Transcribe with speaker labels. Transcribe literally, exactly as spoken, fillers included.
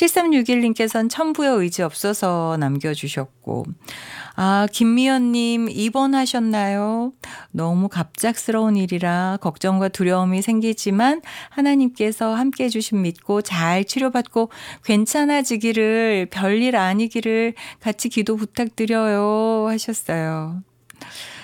Speaker 1: 칠삼육일 님께서는 천부여 의지 없어서 남겨주셨고, 아, 김미연님 입원하셨나요? 너무 갑작스러운 일이라 걱정과 두려움이 생기지만 하나님께서 함께해 주심 믿고 잘 치료받고 괜찮아지기를, 별일 아니기를 같이 기도 부탁드려요 하셨어요.